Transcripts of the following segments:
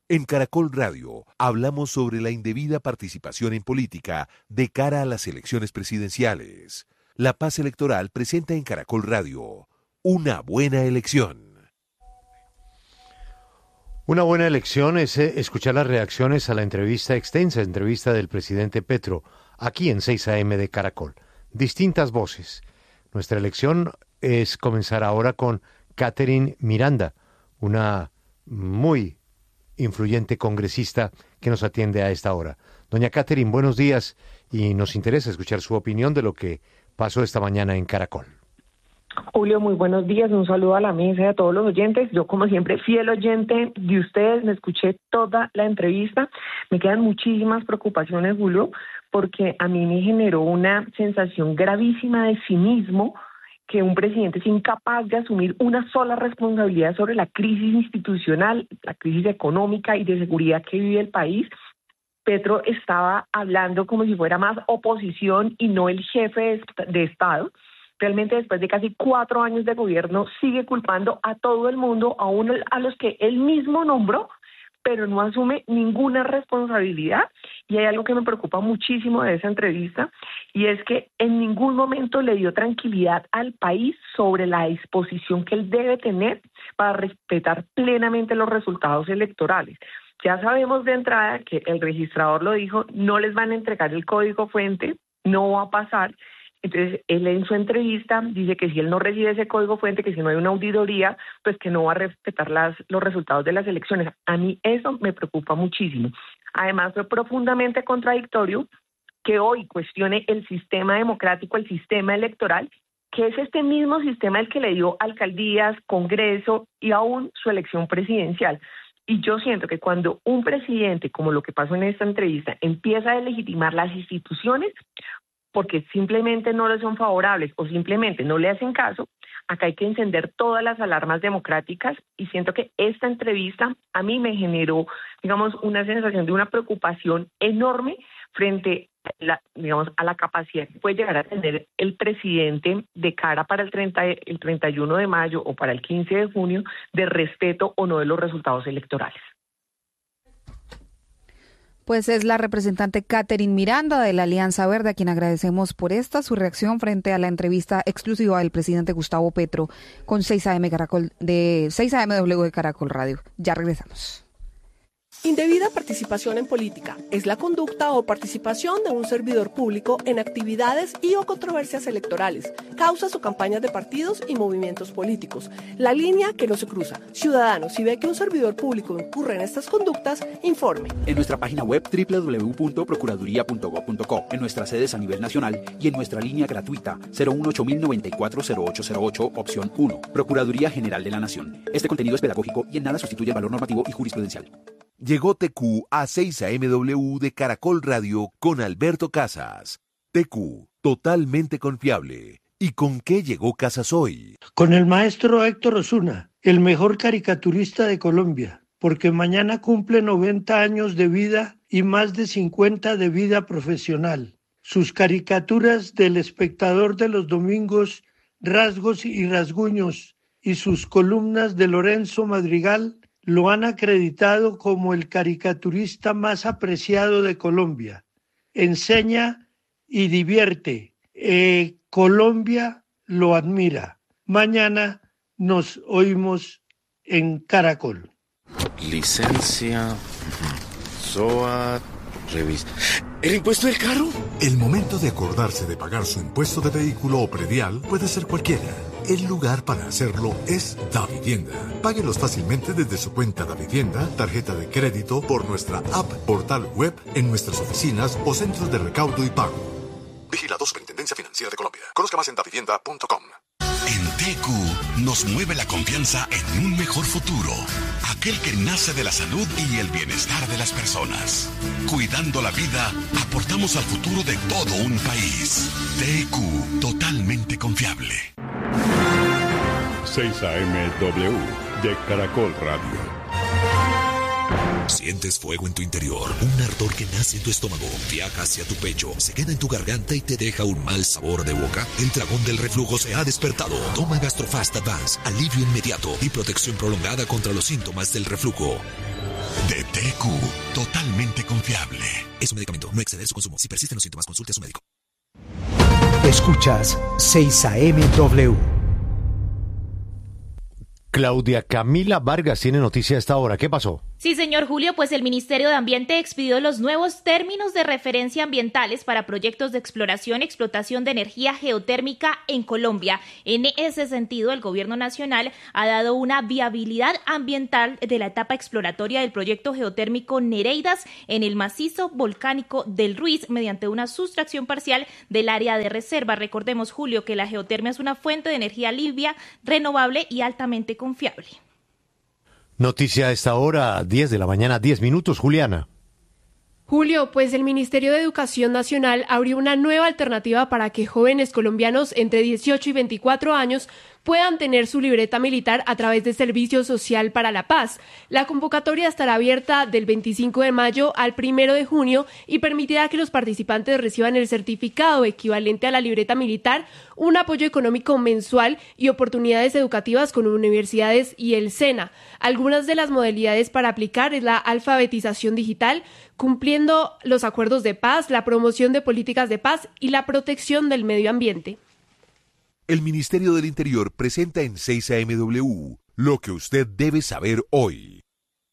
En Caracol Radio hablamos sobre la indebida participación en política de cara a las elecciones presidenciales. La Paz Electoral presenta en Caracol Radio una buena elección. Una buena elección es escuchar las reacciones a la extensa entrevista del presidente Petro, aquí en 6 AM de Caracol. Distintas voces. Nuestra elección es comenzar ahora con Catherine Miranda, una muy influyente congresista que nos atiende a esta hora. Doña Catherine, buenos días y nos interesa escuchar su opinión de lo que pasó esta mañana en Caracol. Julio, muy buenos días, un saludo a la mesa y a todos los oyentes. Yo, como siempre, fiel oyente de ustedes, me escuché toda la entrevista. Me quedan muchísimas preocupaciones, Julio, porque a mí me generó una sensación gravísima de cinismo que un presidente es incapaz de asumir una sola responsabilidad sobre la crisis institucional, la crisis económica y de seguridad que vive el país. Petro estaba hablando como si fuera más oposición y no el jefe de Estado. Realmente, después de casi 4 años de gobierno, sigue culpando a todo el mundo, aún a los que él mismo nombró, pero no asume ninguna responsabilidad. Y hay algo que me preocupa muchísimo de esa entrevista, y es que en ningún momento le dio tranquilidad al país sobre la disposición que él debe tener para respetar plenamente los resultados electorales. Ya sabemos de entrada que el registrador lo dijo, no les van a entregar el código fuente, no va a pasar. Entonces, él en su entrevista dice que si él no recibe ese código fuente, que si no hay una auditoría, pues que no va a respetar los resultados de las elecciones. A mí eso me preocupa muchísimo. Además, fue profundamente contradictorio que hoy cuestione el sistema democrático, el sistema electoral, que es este mismo sistema el que le dio alcaldías, Congreso y aún su elección presidencial. Y yo siento que cuando un presidente, como lo que pasó en esta entrevista, empieza a delegitimar las instituciones, porque simplemente no le son favorables o simplemente no le hacen caso, acá hay que encender todas las alarmas democráticas, y siento que esta entrevista a mí me generó, digamos, una sensación de una preocupación enorme frente a la capacidad que puede llegar a tener el presidente de cara para el 31 de mayo o para el 15 de junio de respeto o no de los resultados electorales. Pues es la representante Catherine Miranda de la Alianza Verde, a quien agradecemos por su reacción frente a la entrevista exclusiva del presidente Gustavo Petro con 6 AM de 6 AMW de Caracol Radio. Ya regresamos. Indebida participación en política es la conducta o participación de un servidor público en actividades y o controversias electorales, causas o campañas de partidos y movimientos políticos. La línea que no se cruza. Ciudadano, si ve que un servidor público incurre en estas conductas, informe. En nuestra página web www.procuraduría.gov.co, en nuestras sedes a nivel nacional y en nuestra línea gratuita 018-094-0808, opción 1. Procuraduría General de la Nación. Este contenido es pedagógico y en nada sustituye el valor normativo y jurisprudencial. Llegó TQ a 6 AMW de Caracol Radio con Alberto Casas. TQ, totalmente confiable. ¿Y con qué llegó Casas hoy? Con el maestro Héctor Osuna, el mejor caricaturista de Colombia, porque mañana cumple 90 años de vida y más de 50 de vida profesional. Sus caricaturas del Espectador de los domingos, Rasgos y Rasguños, y sus columnas de Lorenzo Madrigal lo han acreditado como el caricaturista más apreciado de Colombia. Enseña y divierte. Colombia lo admira. Mañana nos oímos en Caracol. Licencia, SOAT, revista. ¿El impuesto del carro? El momento de acordarse de pagar su impuesto de vehículo o predial puede ser cualquiera. El lugar para hacerlo es Davivienda. Páguelos fácilmente desde su cuenta Davivienda, tarjeta de crédito, por nuestra app, portal web, en nuestras oficinas o centros de recaudo y pago. Vigilado Superintendencia Financiera de Colombia. Conozca más en davivienda.com. En TQ nos mueve la confianza en un mejor futuro, aquel que nace de la salud y el bienestar de las personas. Cuidando la vida, aportamos al futuro de todo un país. TQ, totalmente confiable. 6 AMW de Caracol Radio. Sientes fuego en tu interior, un ardor que nace en tu estómago, viaja hacia tu pecho, se queda en tu garganta y te deja un mal sabor de boca. El dragón del reflujo se ha despertado. Toma Gastrofast Advance, alivio inmediato y protección prolongada contra los síntomas del reflujo. Detén DQ, totalmente confiable. Es un medicamento, no exceder su consumo. Si persisten los síntomas, consulte a su médico. Escuchas 6 AM. Claudia Camila Vargas tiene noticia a esta hora. ¿Qué pasó? Sí, señor Julio, pues el Ministerio de Ambiente expidió los nuevos términos de referencia ambientales para proyectos de exploración y explotación de energía geotérmica en Colombia. En ese sentido, el Gobierno Nacional ha dado una viabilidad ambiental de la etapa exploratoria del proyecto geotérmico Nereidas en el macizo volcánico del Ruiz mediante una sustracción parcial del área de reserva. Recordemos, Julio, que la geotermia es una fuente de energía limpia, renovable y altamente confiable. Noticia a esta hora, 10 de la mañana, 10 minutos, Juliana. Julio, pues el Ministerio de Educación Nacional abrió una nueva alternativa para que jóvenes colombianos entre 18 y 24 años puedan tener su libreta militar a través de Servicio Social para la Paz. La convocatoria estará abierta del 25 de mayo al 1 de junio y permitirá que los participantes reciban el certificado equivalente a la libreta militar, un apoyo económico mensual y oportunidades educativas con universidades y el SENA. Algunas de las modalidades para aplicar es la alfabetización digital, cumpliendo los acuerdos de paz, la promoción de políticas de paz y la protección del medio ambiente. El Ministerio del Interior presenta en 6 AMW lo que usted debe saber hoy.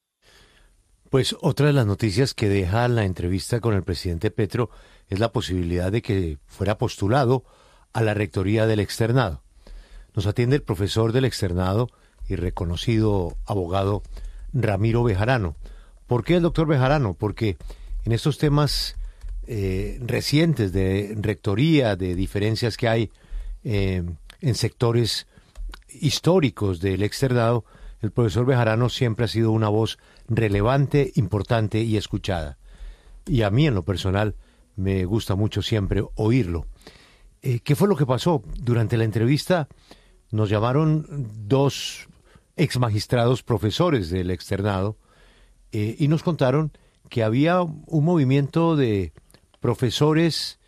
Pues otra de las noticias que deja la entrevista con el presidente Petro es la posibilidad de que fuera postulado a la rectoría del externado. Nos atiende el profesor del externado y reconocido abogado Ramiro Bejarano. ¿Por qué el doctor Bejarano? Porque en estos temas recientes de rectoría, de diferencias que hay en sectores históricos del externado, el profesor Bejarano siempre ha sido una voz relevante, importante y escuchada. Y a mí en lo personal me gusta mucho siempre oírlo. ¿Qué fue lo que pasó? Durante la entrevista nos llamaron 2 exmagistrados profesores del externado y nos contaron que había un movimiento de profesores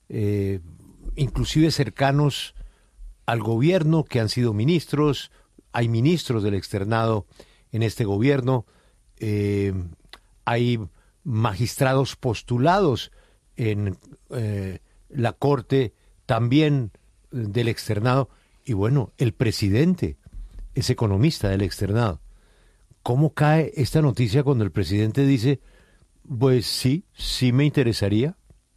inclusive cercanos al gobierno, que han sido ministros, hay ministros del externado en este gobierno, hay magistrados postulados en la Corte también del externado, y bueno, el presidente es economista del externado. ¿Cómo cae esta noticia cuando el presidente dice, pues sí me interesaría?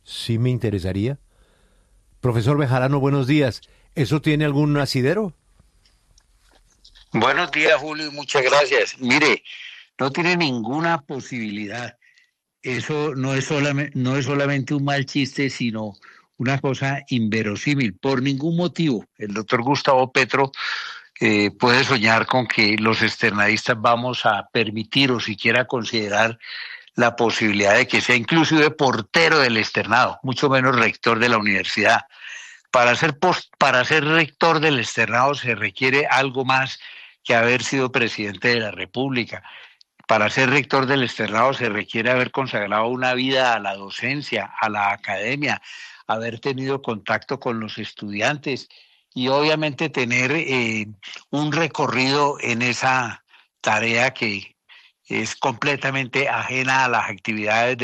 Profesor Bejarano, buenos días. ¿Eso tiene algún asidero? Buenos días, Julio, y muchas gracias. Mire, no tiene ninguna posibilidad. Eso no es solamente un mal chiste, sino una cosa inverosímil. Por ningún motivo, el doctor Gustavo Petro puede soñar con que los externadistas vamos a permitir o siquiera considerar la posibilidad de que sea inclusive portero del externado, mucho menos rector de la universidad. Para ser rector del externado se requiere algo más que haber sido presidente de la República. Para ser rector del externado se requiere haber consagrado una vida a la docencia, a la academia, haber tenido contacto con los estudiantes y obviamente tener un recorrido en esa tarea que es completamente ajena a las actividades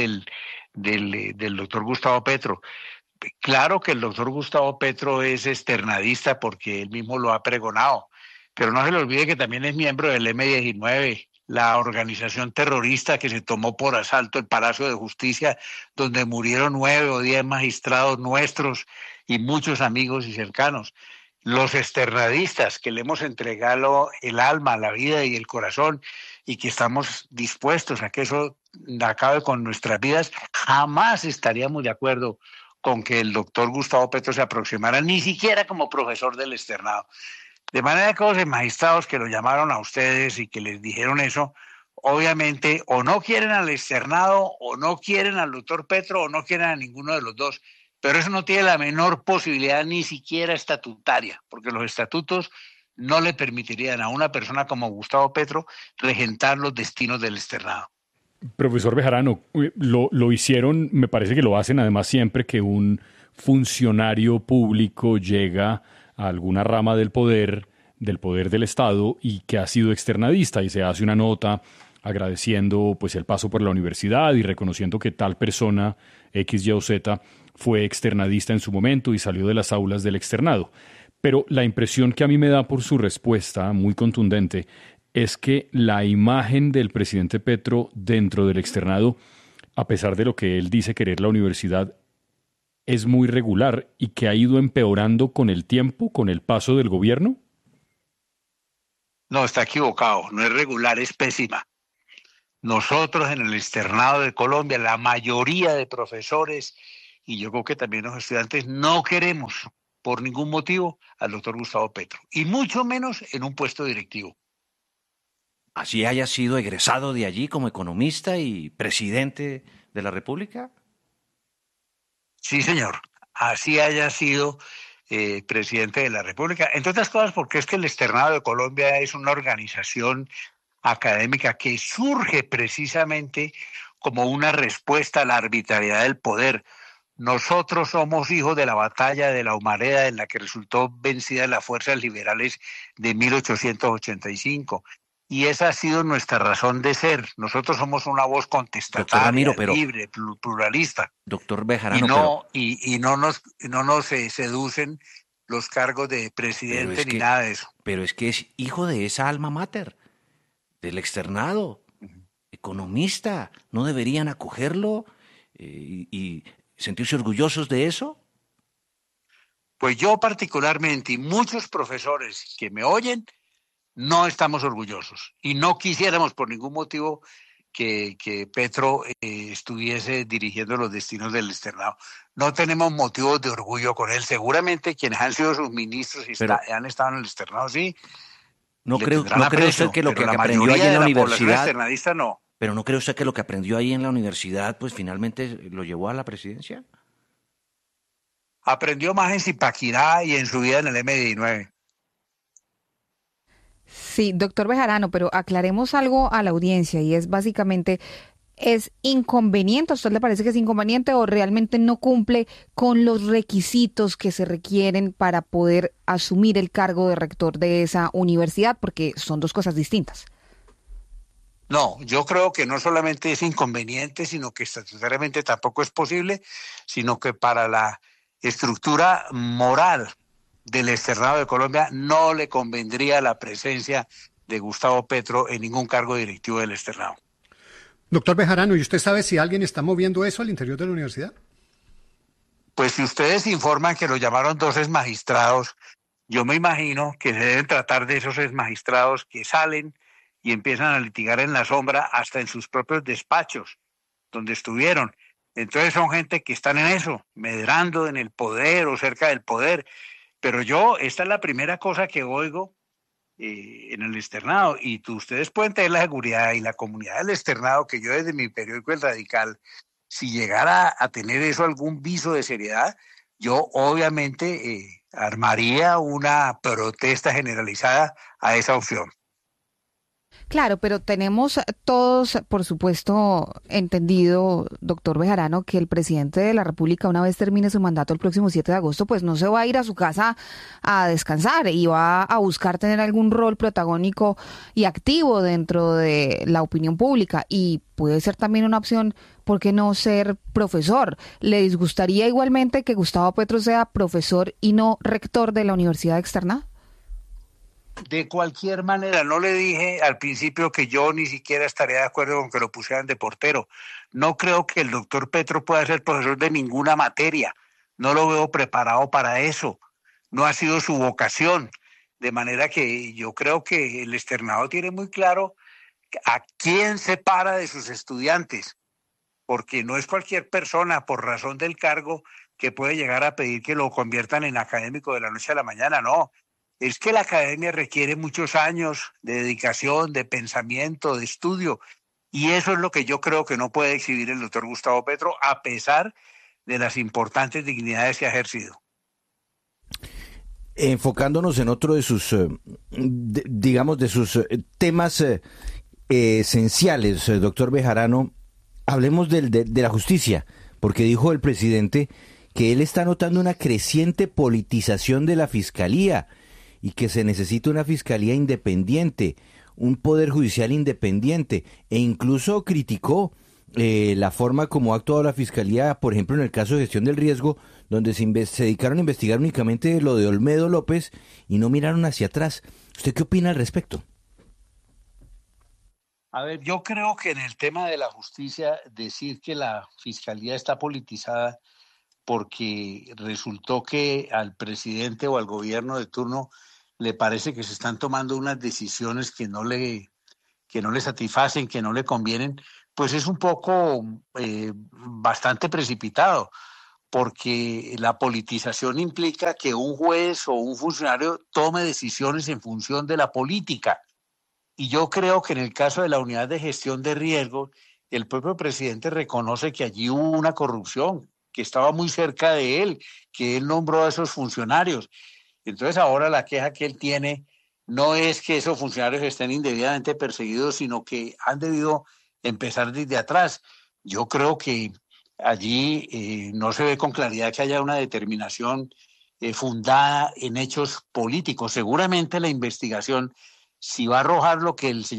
del doctor Gustavo Petro. Claro que el doctor Gustavo Petro es externadista porque él mismo lo ha pregonado, pero no se le olvide que también es miembro del M-19, la organización terrorista que se tomó por asalto el Palacio de Justicia, donde murieron 9 o 10 magistrados nuestros y muchos amigos y cercanos. Los externadistas que le hemos entregado el alma, la vida y el corazón y que estamos dispuestos a que eso acabe con nuestras vidas, jamás estaríamos de acuerdo con que el doctor Gustavo Petro se aproximara, ni siquiera como profesor del externado. De manera que los magistrados que lo llamaron a ustedes y que les dijeron eso, obviamente o no quieren al externado, o no quieren al doctor Petro, o no quieren a ninguno de los dos. Pero eso no tiene la menor posibilidad ni siquiera estatutaria, porque los estatutos no le permitirían a una persona como Gustavo Petro regentar los destinos del externado. Profesor Bejarano, lo hicieron, me parece que lo hacen además siempre que un funcionario público llega a alguna rama del poder del Estado y que ha sido externadista y se hace una nota agradeciendo pues el paso por la universidad y reconociendo que tal persona, X, Y o Z, fue externadista en su momento y salió de las aulas del externado. Pero la impresión que a mí me da por su respuesta, muy contundente, es que la imagen del presidente Petro dentro del externado, a pesar de lo que él dice querer la universidad, es muy regular y que ha ido empeorando con el tiempo, con el paso del gobierno. No, está equivocado, no es regular, es pésima. Nosotros en el externado de Colombia, la mayoría de profesores y yo creo que también los estudiantes no queremos por ningún motivo al doctor Gustavo Petro, y mucho menos en un puesto directivo. ¿Así haya sido egresado de allí como economista y presidente de la República? Sí, señor, así haya sido presidente de la República. Entre otras cosas porque es que el Externado de Colombia es una organización académica que surge precisamente como una respuesta a la arbitrariedad del poder. Nosotros somos hijos de la batalla de la Humareda, en la que resultó vencida las fuerzas liberales de 1885. Y esa ha sido nuestra razón de ser. Nosotros somos una voz contestataria, libre, pluralista. Doctor Bejarano, y no nos seducen los cargos de presidente ni nada de eso. Pero es que es hijo de esa alma mater, del externado, economista. ¿No deberían acogerlo y sentirse orgullosos de eso? Pues yo particularmente y muchos profesores que me oyen no estamos orgullosos y no quisiéramos por ningún motivo que Petro estuviese dirigiendo los destinos del externado. No tenemos motivos de orgullo con él. Seguramente quienes han sido sus ministros y han estado en el externado, sí. ¿No cree usted que lo que aprendió ahí en la universidad, no? Pero ¿no cree usted que lo que aprendió ahí en la universidad pues finalmente lo llevó a la presidencia? Aprendió más en Zipaquirá y en su vida en el M19. Sí, doctor Bejarano, pero aclaremos algo a la audiencia y es básicamente, ¿es inconveniente? ¿A usted le parece que es inconveniente o realmente no cumple con los requisitos que se requieren para poder asumir el cargo de rector de esa universidad? Porque son dos cosas distintas. No, yo creo que no solamente es inconveniente, sino que estatutariamente tampoco es posible, sino que para la estructura moral del Externado de Colombia no le convendría la presencia de Gustavo Petro en ningún cargo directivo del Externado. Doctor Bejarano, ¿y usted sabe si alguien está moviendo eso al interior de la universidad? Pues si ustedes informan que lo llamaron 2 exmagistrados, yo me imagino que se deben tratar de esos exmagistrados que salen y empiezan a litigar en la sombra hasta en sus propios despachos donde estuvieron. Entonces son gente que están en eso, medrando en el poder o cerca del poder. Pero esta es la primera cosa que oigo en el externado, y ustedes pueden tener la seguridad y la comunidad del externado que yo desde mi periódico El Radical, si llegara a tener eso algún viso de seriedad, yo obviamente armaría una protesta generalizada a esa opción. Claro, pero tenemos todos, por supuesto, entendido, doctor Bejarano, que el presidente de la República, una vez termine su mandato el próximo 7 de agosto, pues no se va a ir a su casa a descansar y va a buscar tener algún rol protagónico y activo dentro de la opinión pública. Y puede ser también una opción, ¿por qué no ser profesor? ¿Le disgustaría igualmente que Gustavo Petro sea profesor y no rector de la Universidad Externada? De cualquier manera, no le dije al principio que yo ni siquiera estaría de acuerdo con que lo pusieran de portero. No creo que el doctor Petro pueda ser profesor de ninguna materia. No lo veo preparado para eso. No ha sido su vocación. De manera que yo creo que el externado tiene muy claro a quién separa de sus estudiantes. Porque no es cualquier persona, por razón del cargo, que puede llegar a pedir que lo conviertan en académico de la noche a la mañana. No. Es que la academia requiere muchos años de dedicación, de pensamiento, de estudio, y eso es lo que yo creo que no puede exhibir el doctor Gustavo Petro, a pesar de las importantes dignidades que ha ejercido. Enfocándonos en otro de sus, temas esenciales, doctor Bejarano, hablemos de la justicia, porque dijo el presidente que él está notando una creciente politización de la fiscalía y que se necesita una fiscalía independiente. un poder judicial independiente e incluso criticó la forma como ha actuado la Fiscalía, por ejemplo, en el caso de gestión del riesgo, donde se dedicaron a investigar únicamente lo de Olmedo López y no miraron hacia atrás. ¿Usted qué opina al respecto? A ver, yo creo que en el tema de la justicia, decir que la Fiscalía está politizada porque resultó que al presidente o al gobierno de turno le parece que se están tomando unas decisiones que no le satisfacen, que no le convienen, pues es un poco bastante precipitado, porque la politización implica que un juez o un funcionario tome decisiones en función de la política. Y yo creo que en el caso de la unidad de gestión de riesgos, el propio presidente reconoce que allí hubo una corrupción, que estaba muy cerca de él, que él nombró a esos funcionarios. Entonces ahora la queja que él tiene no es que esos funcionarios estén indebidamente perseguidos, sino que han debido empezar desde atrás. Yo creo que allí no se ve con claridad que haya una determinación fundada en hechos políticos. Seguramente la investigación, si va a arrojar lo que el señor